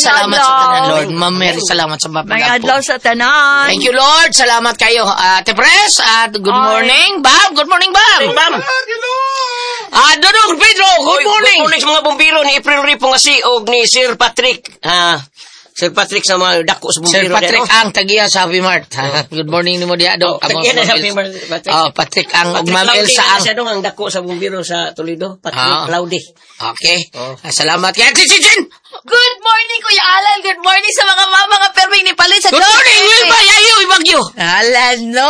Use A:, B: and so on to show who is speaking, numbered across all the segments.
A: salamat sa tanan, Lord. Ma'am Mary, salamat sa
B: May
A: mapagapon.
B: adlaw sa tanan.
A: Thank you, Lord. Salamat kayo. Ate Pres, good morning. Bob, good morning, Bob.
C: Bam!
A: Dodong Pedro, good morning.
C: Good morning sa mga bumbiro ni April Ripo nga si og ni Sir Patrick. Sir Patrick sa mga dako sa
A: Sir
C: bumbiro.
A: Patrick ang tagiya sa Happy Mart. Good morning ni mo diha do.
C: Tagiya na sa Happy Mart, Patrick.
A: Patrick ang
C: Patrick
A: Ma'am
C: Claude
A: Elsa ang.
C: siya dong ang dako sa bumbiro sa Toledo. Patrick Claude.
A: Okay. Salamat kay Ate Chichen.
D: Good morning, Kuya Alan. Good morning sa mga mama nga perming ni Palit sa
A: Good morning, Ibayayo, Ibagyo.
D: Alan, no.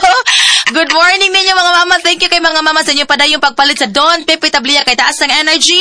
D: Good morning ninyo mga mama. Thank you kay mga mama sa inyo padayong pagpalit sa Don Pepe Tablia kay taas ng energy.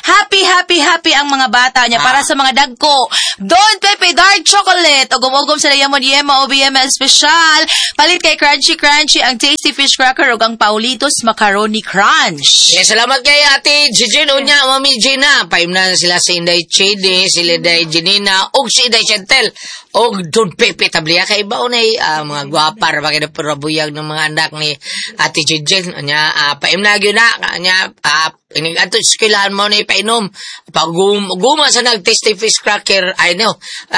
D: Happy ang mga bata niya para sa mga dagko. Don Pepe Dark Chocolate. Ugom-ugom sa Yamon Yema OBM Special. Palit kay Crunchy ang Tasty Fish Cracker ug ang Paulitos Macaroni Crunch.
A: Salamat kay Ate Chichen. Unya, Mami Gina. Paim na sila si Inday Chede, si Inday Janina, ug si Inday Chantel. Og Don Pepe Tablia kay baon ay mga gwapar bagay na parabuyag ng mga anak ni Ate Chichen. Nya paim na gyud na nya ining ato eskwelahan mo ni painom pag guma sa nag-tasty fish cracker I know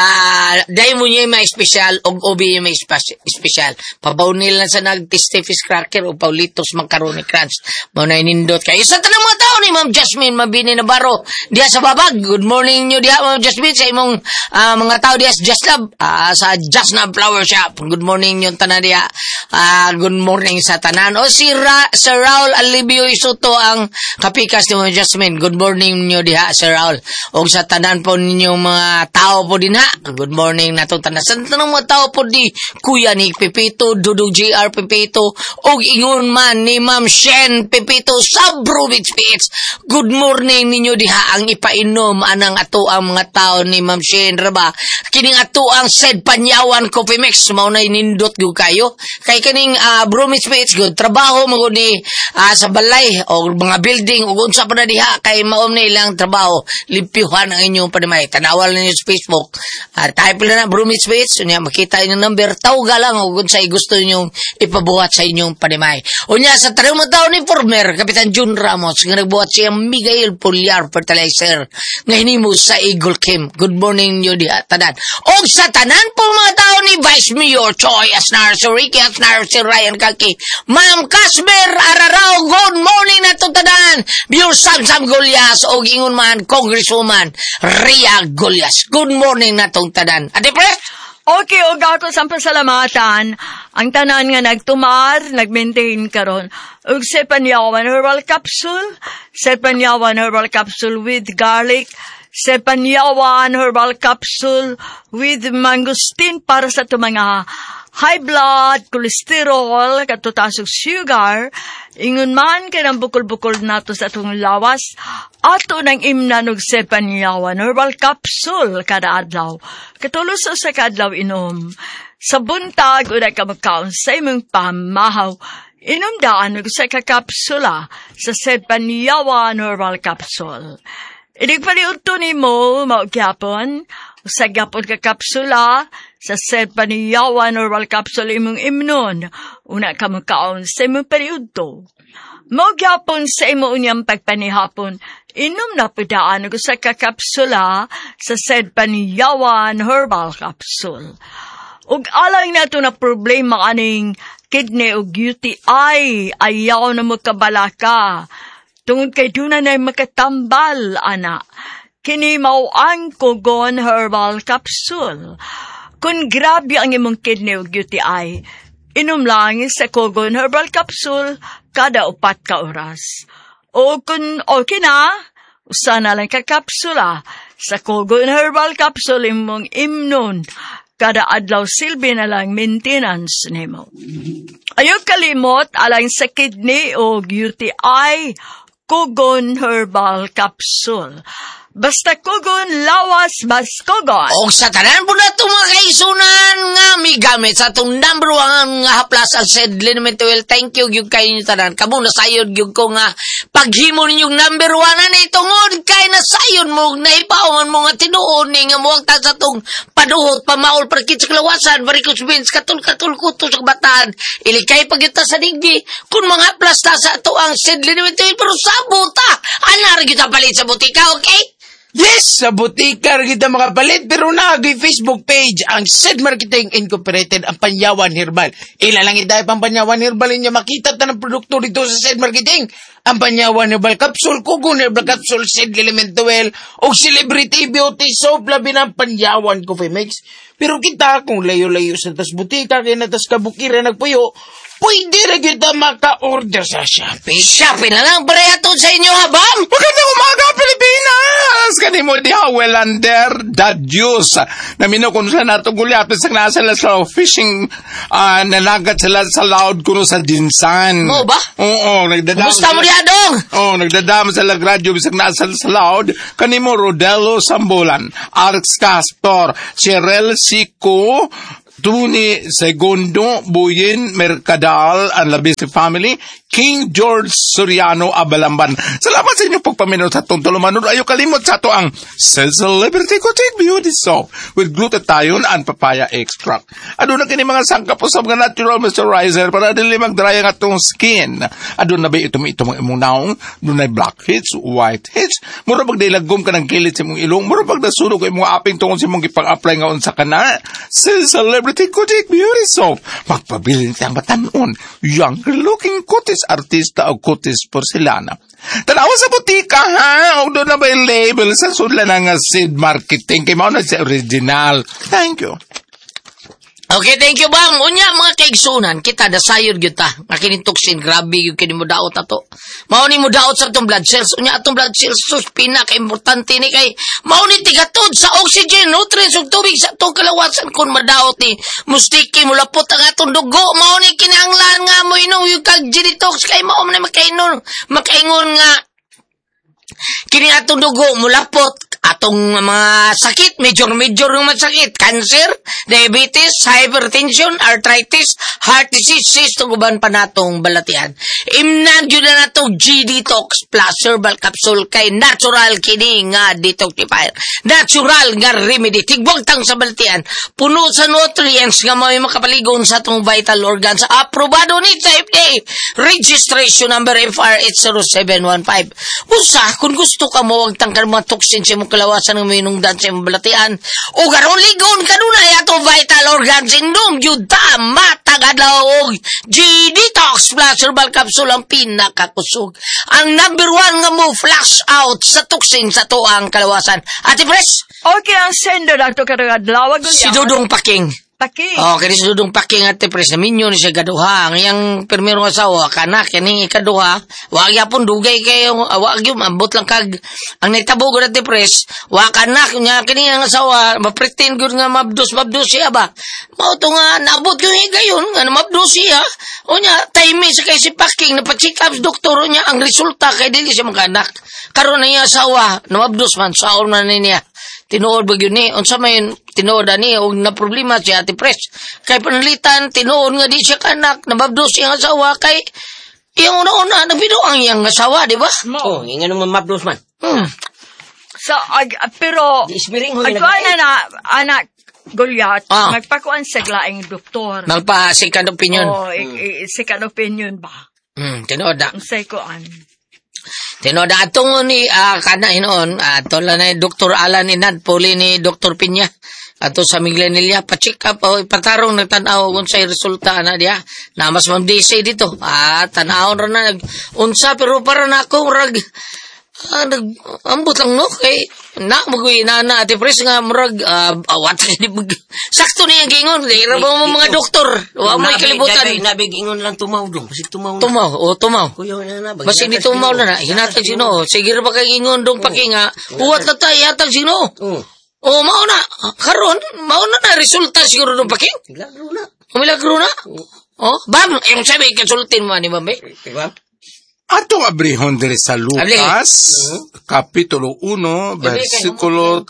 A: dai mo niya may special og obi may special pabaw nila sa nag-tasty fish cracker o Paulitos macaroni crunch mo na inindot kay sa tanang mga tao ni Ma'am Jasmine Mabini Navarro diha sa babag. Good morning nyo diha Ma'am Jasmine sa imong mga tao diha sa Just Love sa Just Love Flower Shop. Good morning nyo tanan diha. Good morning sa tanan o si Sir Raul Alibio Isuto ang kapikas ni Ma'am Jasmine. Good morning nyo diha Sir Raul o sa tanan po ninyo mga tao po din ha. Good morning na itong tanan sa tanang mga tao po di Kuya ni Pepito Dudong JR Pepito o ingon man ni Ma'am Shen Pepito sa Brubits Pits. Good morning ninyo diha ang ipainom anang ato ang mga tao ni Ma'am Shen Raba kining ato ang said Panyawan Coffee Mix mao na inindot gyud kayo kay kaning Brubits Pits good trabaho mo ni sa balay o mga building ug unsa pa na diha kay mao na ilang trabaho limpyuhan ang inyong panimay tanawal ninyo sa Facebook type lang na Brubits Pits unya makita inyong number tawag lang ug unsa gusto ninyong ipabuhat sa inyong panimay unya sa tarong taon ni former Kapitan Jun Ramos nga nagbuhat siyang Miguel Pulyar fertilizer nga hinimo sa Eagle Kim. Good morning nyo diha tanan og sa tanan po mga tao ni Vice Mayor Choi Asnar si Ricky Asnar si Ryan Kaki Ma'am Casper Ararao good morning na to tanan Biur Samsam Golias og ingon man Congresswoman Ria Golias. Good morning na tong tanan. Ate Pres
B: Okay, og ako sa pasalamatan, ang tanan nga nagtumar, nag-maintain karon. Og sa Panyawan Herbal Capsule, sa Panyawan Herbal Capsule with garlic, sa Panyawan Herbal Capsule with mangosteen para sa mga high blood, cholesterol, katutasok sugar, ingon man kay nang bukol-bukol nato sa atong lawas, ato nang imnanog sa Panyawan Herbal Capsule kada adlaw. Katulos sa kadlaw inom. Sa buntag, una ka magkaon sa imong pamahaw, inom daan sa kakapsula sa Panyawan Herbal Capsule. Inig paliunto ni mo, maugyapon, sa gapon ka kapsula, sa Panyawan Herbal Capsule imong imnon, una ka magkaon sa imong paliunto. Maugyapon sa imo unyang pagpanihapon, inom na pudaan ko sa kakapsula sa Panyawan Herbal Capsule. Ug alay na ito na problema aning kidney ug UTI, ayaw na magkabalaka. Tungod kay duna na makatambal, ana. Kini mao ang Kogon Herbal Capsule. Kung grabe ang imong kidney ug UTI, inom lang sa Kogon Herbal Capsule kada 4 ka oras. O kung okay na, usa na lang ka kapsula sa Kogon Herbal Capsule imong imnon. Kada adlaw silbi na lang maintenance nimo. Ayaw kalimot alang sa kidney o UTI, Kogon Herbal Capsule. Basta Kogon, lawas, bas Kogon.
A: O sa tanan po na itong mga kaisunan nga may gamit sa itong number 1 nga haplas ang Sedlin Mentuel. Thank you, yung kayo nyo tanan. Kamu nasayod yung ko nga paghimo ninyong number 1 na itungod kay nasayod mo, naipawan mo nga tinuon nga muwag ta sa itong paduhot, pamaol, parkit sa kalawasan, varicose veins, katul-katul kuto sa kabataan. Ilikay pagita sa digdi. Kung mga haplas ta sa ito ang Sedlin Mentuel, pero sabota. Anar kita palit sa butika, okay?
E: Yes, sa butika kita makapalit pero nagay Facebook page ang Sid Marketing Incorporated ang Panyawan Herbal. Ilalangit tayo pang Panyawan Herbal niya makita ta ng produkto dito sa Sid Marketing. Ang Panyawan Herbal Capsule, Kugun Herbal Capsule, Sid Elemental Oil, o Celebrity Beauty Soap, labi ng Panyawan Coffee Mix. Pero kita kung layo-layo sa tas butika kaya na tas kabukiran nagpuyo, pwede rin kita maka-order sa Shopee.
A: Shopee na lang, parehaton sa inyo, habang!
E: Magandang umaga, Pilipinas! Kanimo diha, welander.juice. Namino kung saan nato gulyapin sa nasa sa fishing, nanagat sila sa loud kuno sa dinsan.
A: Mo ba?
E: Oo, nagdadama.
A: Gusto mo diha, dong?
E: Oo, nagdadama sa radyo bisag nasa sa loud. Kanimo Rodelo Sambolan, Alex Castor, Cheryl Sico, Tuni Segundo, Buyin Mercadal, ang Labisi family, King George Soriano Abalamban. Salamat sa inyong pagpaminaw sa tuntulumanod. Ayaw kalimot sa ito ang Celebrity Cottage Beauty Soap with glutathione and papaya extract. Ado na kini mga sangkap sa mga natural moisturizer para dili mag-dry ang atong skin. Ado na ba itong imong naong, doon na blackheads, whiteheads, mura pag dailagom ka ng kilit sa imong ilong, mura pag nasunog ka imong aping tungkol sa imong ipang-apply nga unsa ka na. Celebrity Cottage Beauty Soap. Magpabilin siyang batanon. Younger looking cuties artista o cuties porcelana. Tanawa sa butika ha. O doon na ba yung label sa sudla ng Sid Marketing. Kaya mauna sa original. Thank you.
A: Okay, thank you, bang. Unya, mga kaigsunan, kita, dasayod yun ta. Nakinitoksin, grabe yung kini mo daot ato. Mauni mo daot sa itong blood cells. Unya, atong blood cells, sus, pinaka-importante ni kay, mauni tigatod sa oxygen, nutrients, ug tubig sa itong kalawasan. Kung madaot ni, mustiki, mulapot ang atong dugo. Mauni kinanglan nga mo, yung kag-genitox, kay mauni makaingon nga, kini atong dugo, mulapot, atong mga sakit, major yung masakit, cancer, diabetes, hypertension, arthritis, heart disease, tuguban pa natong balatian. Imnan yun na natong G-Detox plus herbal capsule kay natural kini nga detoxifier. Natural nga remedy. Tigwag tang sa balatian. Puno sa nutrients nga may makapaligon sa atong vital organs. Aprobado ni sa FDA. Registration number FR80715. Usa, kung gusto ka mo, wag tangkar mga toxin sa mong kalawasan ng minungdan sa mong balatian. O garon ligon ka nun ay ato vital organs indong yuda matagadaw og G-Detox plus herbal capsule ang pinakakusog. Ang number 1 nga mo flush out sa toxin sa tuang kalawasan. Ate Pres?
B: Okay, ang sender na ito karagadlawag.
A: Si Dudong Paking.
B: Paking.
A: Oh, kani si Dudong Paking Ate Pres, naminyo ni siya gaduha. Ang iyang permirong asawa, kanak, kani ikaduha, wag yapon dugay kayo, wag yung ambot lang kag, ang nagtabog na Ate Pres, wag kanak, niya kani ang asawa, mapretend gud nga mabdos siya ba? Mauto nga, naabot yung higayon, nga mabdos siya, o niya, timing sa kay si Paking, napacheck up doktor niya, ang resulta kay dili siya magkanak. Karon na niya asawa, namabdos man, saon man niya. Tinuod ba yun ni? Unsa may tinuod ani o na problema si Ate Pres. Kay panalitan, tinuod nga di siya kanak, nababdos siyang asawa, kay yung una-una, nabido ang iyang asawa, di ba?
C: Oh, yung nga naman mabdos man.
B: So, pero, anak, Goliath, nagpakuan sa glaing doktor.
A: Nagpa second opinion.
B: Oh, second opinion ba?
A: Tinuod na.
B: Second.
A: Tinoda atong ni kana hinon ato la na Dr. Alan Inad puli ni Dr. Pinya ato sa Miglanilla pa-check up o ipatarong nagtan-aw unsay resulta na dia na mas Ma'am DC dito tan-awon ra na unsa pero para na ako rag ambot lang no kay na magoy na Ate Pres nga murag awat di sakto ni ang gingon ira ba mo mga doktor wa mo kalibutan
C: nabig ingon lang tumaw dong basig tumaw
A: kuya na basig ni tumaw na hinatag sino sige ra ba kay ingon dong Paking uwat na tay yatag sino mao na karon mao na resulta siguro dong Paking milagro na bam yung sabi konsultin mo ni Bambe
E: Atong abrihon diri sa Lucas, Kapitulo 1, versikulo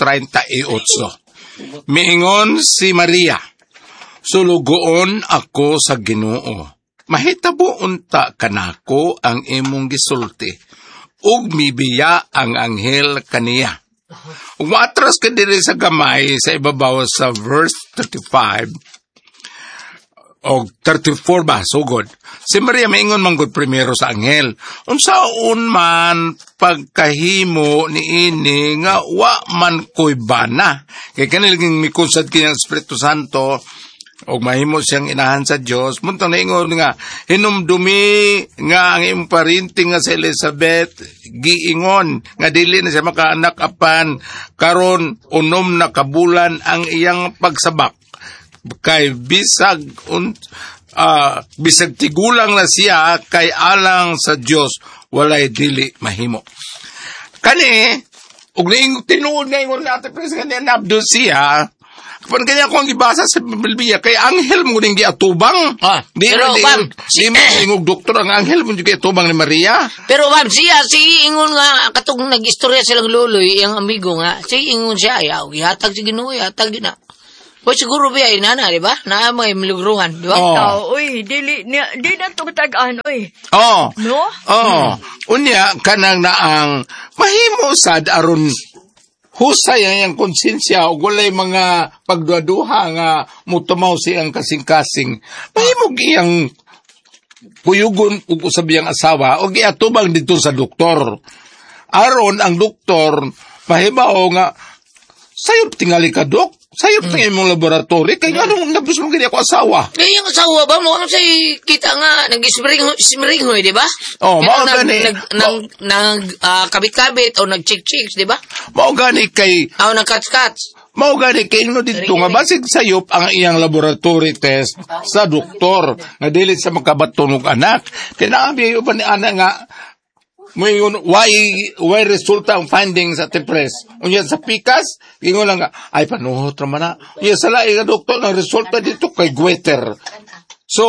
E: 38. Miingon si Maria, sulugoon ako sa Ginoo. Mahitabo unta kanako ang imong gisulti, ug mibiya ang anghel kaniya. Umatras ka diri sa gamay sa ibabaw sa verse 35. o 34 ba, sugod. Si Maria maingon manggod primero sa anghel. Unsaon man pagkahimo ni ini nga wa man koy bana. Kay kanilang mikonsad kanyang Espiritu Santo o mahimo siyang inahan sa Dios. Muntang naingon nga hinumdumi nga ang imong parinting nga si Elizabeth giingon nga dili na siya makaanak apan karon unom na kabulan ang iyang pagsabak. Kay bisag tigulang na siya kay alang sa Dios walay dili mahimo. Kani ug tinuod nga ingon natin pres kani nabdo siya. Kapag kanya ko ang ibasa sa Biblia, kay anghel mo rin giatubang.
A: Pero ma'am,
E: di mo ingog doktor ang anghel mo giatubang ni Maria.
A: Pero ma'am, siya, si ingon nga, katong nag-istorya silang luloy, yung amigo nga, si ingon siya, ihatag si Ginoo, ihatag din na. O siguro ba yung nana, di ba? Na may milugruhan, di ba?
B: Uy, di na tumatagaan, uy. No?
E: Unya, kanang na ang mahimo sad aron husay ang konsensya o walay mga pagduaduha nga mutumaw siyang kasing-kasing. Mahimog iyang puyugon ug usab iyang asawa o giatubang dito sa doktor. Aron ang doktor mahibaw nga sayop tingali ka, Dok. Sayop tingali mong laboratory. Kaya anong nabus mo gini ako asawa?
A: Kaya yung asawa ba mo? Ano sa'y kita nga, nag-ismering-hoy, di ba?
E: Gani.
A: Kabit-kabit o nag-chick-chicks, di ba?
E: Mao gani kay...
A: nag-cuts-cuts.
E: Mao gani kay ino dito nga basig sayop ang iyang laboratory test sa doktor. Nga dili sa magkabatunog anak. Tinabi yung ba ni ana nga ngayon, why resulta ang findings at press? Unya sa pikas, gingon lang nga, ay panuhot naman na. Unya sa laing nga doktor, ang resulta dito kay Gweter. So,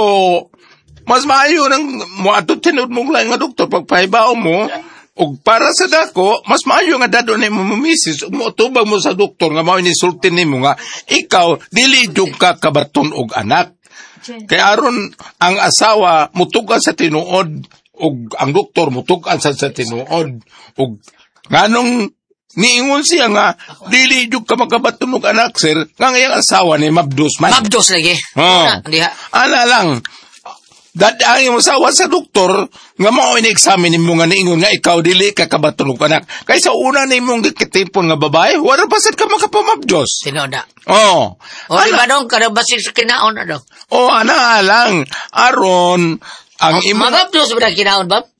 E: mas maayo nang muatot tinod mong laing nga doktor, pagpahibaw mo, o para sa dako, mas maayo nga dado na mo mamisis, umuutubang mo sa doktor, nga mao inisultin mo nga, ikaw, dili jug ka kabaton og anak. Kaya aron ang asawa, mutugan sa tinuod, ug ang doktor mutukan sa tinuod ug nganong niingon siya nga dili jud ka magkabatunog anak sir nga iyang asawa ni Mabdos man.
A: Mabdos lagi.
E: Ana lang ang iyong asawa sa doktor nga mao ini-examine nimo nga niingon nga ikaw dili ka kabatunog anak kaysa una nimong gikitipon nga babae wala pa sad ka makapamabdos.
A: Tinoda.
E: Di
A: ba dong kada basin sa kinaon na dong?
E: Ana lang aron ang
A: Mabdos ba kinaon ba?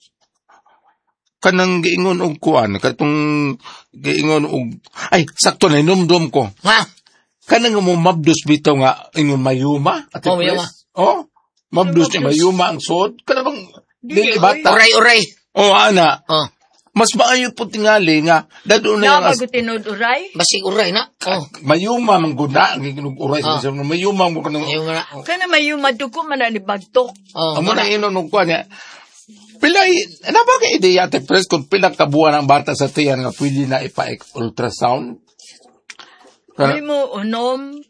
E: Kanang giingon og kuan, katong giingon og ay sakto na numdum ko. Kanang mo mabdos bitaw nga ingon mayuma at
A: mayuma.
E: Mabdos ni mayuma ang sod. Kanang dili bata.
A: Uray.
E: Ana. Mas maayo po tingali nga dadon na
B: yung tinud uray.
A: Basig uray na.
E: Mayuma man guna ang ginog uray sa mayuma mo kanang
B: kana mayuma duko man ni bagtok.
E: Amo na inon og kuan ya. Pilay ana ba kay ideya te press kung pila ka buwan ang bata sa tiyan nga pwede na ipa-ultrasound?
B: Ay mo unom.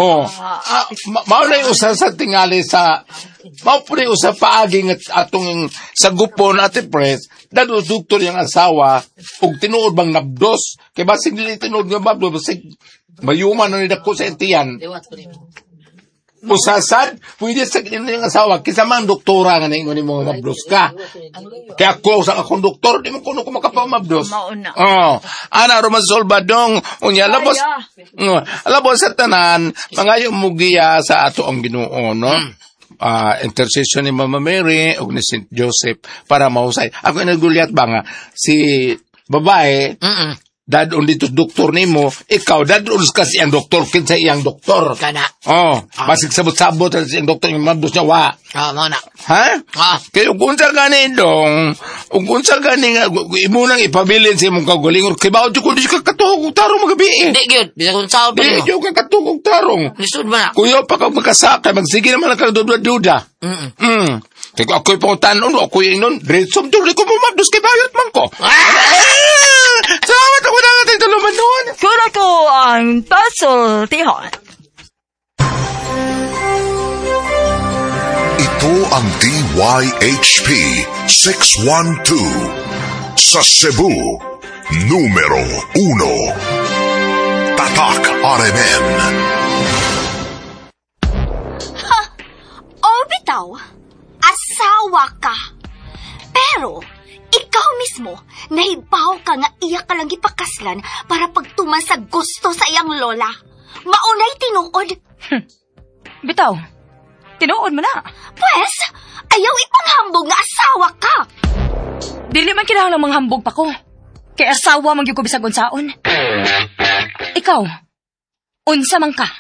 E: Mao na usa sa tingali sa mao pud usa paagi nga atong sa gupon at press dado doktor yang asawa ug tinuod bang nabdos kay basig dili tinuod nga mabdos basig mayuma na ni dako sa tiyan. Usasad pwede sa yung asawa kisa man doktora nga ningon nimo mabdos ka. Kaya ako sa akong doktor di mo kuno ko makapamabdos. Ana romasolba dong unya labos. Labos sa tanan mangayo mugiya sa ato ang Ginoo no. Intercession ni Mama Mary ug ni Saint Joseph para mahusay. Ako nagulyat ba nga si babae dadon dito doktor nimo, ikaw dadon kasi ang doktor kinsa iyang doktor.
A: Kana.
E: Basig sabot-sabot sa iyang doktor yung mabdos niya wa.
A: Mao na.
E: Ha? Kaya kung unsa gani dong, kung unsa gani nga imo nang ipabilin sa imong kaugalingon, kay bawo jud ko di ka katugog tarong magabi.
A: Di gyud, bisa kun saud ba
E: Di jud ka katugog tarong.
A: Lisod ba na?
E: Kuya pa ka magkasakay, magsige naman ka duda. Kaya ako'y pangutan ako'y inon, diretso duli ko mumabdos kay bayot man ko. Salamat ako na natin tuluman noon.
B: Kura ko ang puzzle, tihon.
F: Ito ang DYHP 612 sa Cebu, numero 1. Tatak RMN.
G: ka nga iya ka lang ipakaslan para pagtuman sa gusto sa iyang lola. Maunay tinuod.
D: Bitaw, tinuod mo na.
G: Pwes, ayaw ipanghambog nga asawa ka.
D: Dili man kinahanglang manghambog pa ko. Kay asawa man gyud ko bisag unsaon. Ikaw, unsa man ka?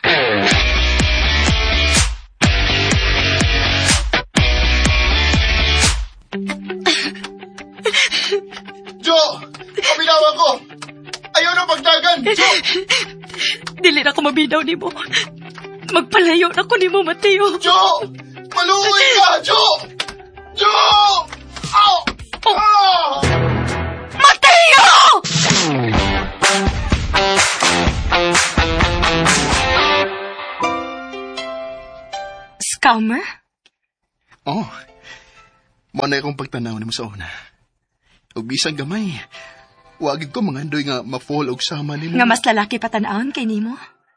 H: Jo! Pabinawa ko! Ayaw na pagdagan! Jo!
D: Dili na ko mabinaw ni mo. Magpalayo na ko ni mo, Mateo.
H: Jo! Maluoy ka! Jo! Jo! Ow! Ah!
D: Mateo! Scammer?
H: Oh, manay akong pagtanaw ni mo sa una. O bisang gamay, wagid ko mga andoy nga ma-fall og sama ni mo.
D: Nga mas lalaki pa tanawon kay nimo.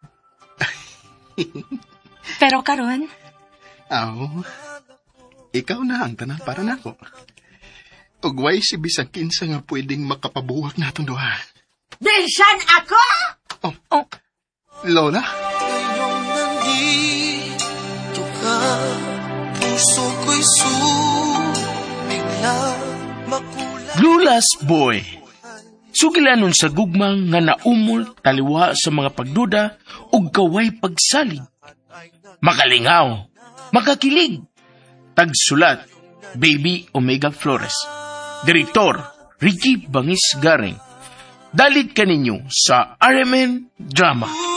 D: Pero karon,
H: Aw, ikaw na ang tanan para nako. Ug way si bisang kinsa nga pwedeng makapabuwak natong duha.
G: Bisan ako?
H: Oh. Lola?
I: Lulas Boy. Sugilanon sa gugmang nga naumol taliwa sa mga pagduda ug kaway pagsalig. Makalingaw, makakilig. Tagsulat, Baby Omega Flores. Direktor, Ricky Bangis Garing. Dalit kaninyo sa RMN Drama.